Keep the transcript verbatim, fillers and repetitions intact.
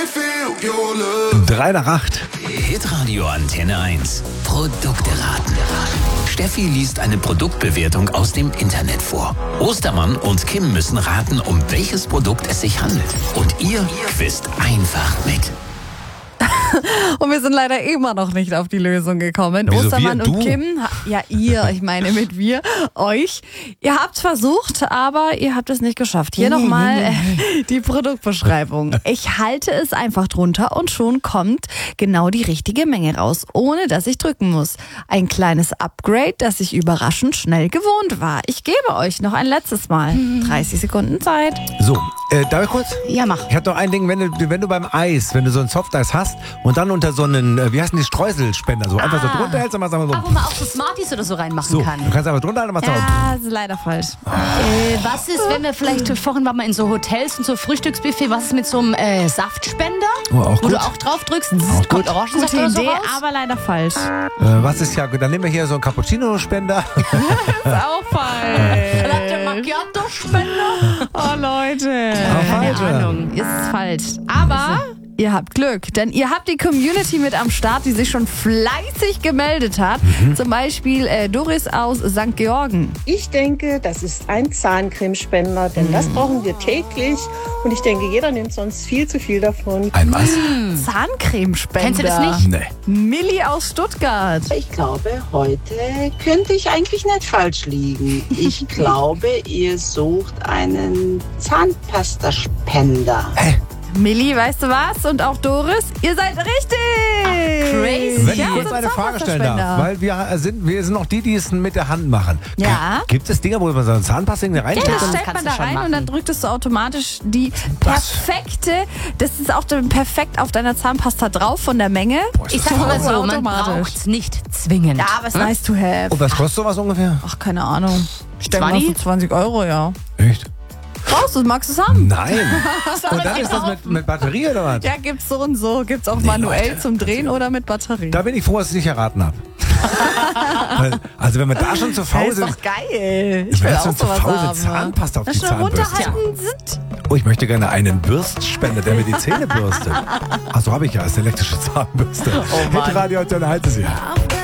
feel your love. drei nach acht. Hitradio Antenne eins. Produkte raten. Steffi liest eine Produktbewertung aus dem Internet vor. Ostermann und Kim müssen raten, um welches Produkt es sich handelt. Und ihr quizt einfach mit. Und wir sind leider immer noch nicht auf die Lösung gekommen. Wieso Ostermann wir? Du? und Kim, ja ihr, ich meine mit wir, euch. Ihr habt's versucht, aber ihr habt es nicht geschafft. Hier nochmal äh, die Produktbeschreibung. Ich halte es einfach drunter und schon kommt genau die richtige Menge raus, ohne dass ich drücken muss. Ein kleines Upgrade, das ich überraschend schnell gewohnt war. Ich gebe euch noch ein letztes Mal. dreißig Sekunden Zeit. So, äh, darf ich kurz? Ja, mach. Ich habe noch ein Ding, wenn du, wenn du beim Eis, wenn du so ein Softeis hast und dann unter so einen, äh, wie heißt denn die, Streuselspender, so einfach so drunter hältst und machst einfach Ach, wo so. man auch so Smarties oder so reinmachen So, kann. du kannst einfach drunter halten und machst einfach. Ja, das ist leider falsch. Äh, was ist, wenn wir vielleicht, vorhin waren wir in so Hotels und so Frühstücksbuffet, was ist mit so einem äh, Saftspender? Oh, auch wo gut. du auch drauf drückst, Auch kommt gut. Orangensaft Gute oder so Idee, raus? aber leider falsch. Äh, was ist ja, dann nehmen wir hier so einen Cappuccino-Spender. Ist auch falsch. Latte Macchiato-Spender? Oh Leute. Keine Keine Ahnung. Ist falsch. Aber ihr habt Glück, denn ihr habt die Community mit am Start, die sich schon fleißig gemeldet hat. Zum Beispiel äh, Doris aus Sankt Georgen. Ich denke, das ist ein Zahncremespender, denn das brauchen wir täglich. Und ich denke, jeder nimmt sonst viel zu viel davon. Ein was? Zahncremespender. Kennst du das nicht? Nee. Milli aus Stuttgart. Ich glaube, heute könnte ich eigentlich nicht falsch liegen. Ich glaube, ihr sucht einen Zahnpastaspender. Milli, weißt du was? Und auch Doris, ihr seid richtig. crazy. Wenn ich Ja, kurz so ein eine Frage stellen darf, Zahnpastaspender. weil wir sind, wir sind noch die, die es mit der Hand machen. Ja. Gibt es Dinger, wo man so einen Zahnpasta Ja, reinsteckt? das das stellt kannst man da du schon rein machen. und dann drückst du automatisch die perfekte, das ist auch dann perfekt auf deiner Zahnpasta drauf von der Menge. Ich sag mal so, man Automatisch. braucht's nicht zwingend. Ja, aber es ist nice to have. Und was kostet sowas ungefähr? Ach, keine Ahnung. Ich denke mal zwanzig? so zwanzig Euro, ja. Echt? Brauchst du es? Magst du es haben? Nein. Und dann ist das mit, mit Batterie oder was? Ja, gibt's so und so. Gibt's auch manuell Leute. zum Drehen oder mit Batterie. Da bin ich froh, dass ich es nicht erraten habe. Weil, also wenn man da schon zu faul Hey, ist ist, doch geil. Ich will wenn auch schon zu sowas faul haben. sind, Zahnpasta auf Na, die schnell Zahnbürste. runterhalten. Sitt. Oh, ich möchte gerne einen Bürstspender, der mir die Zähne bürstet. Ach so, habe ich ja, als elektrische Zahnbürste. Oh Mann. Hitradio, dann halten Sie. Auf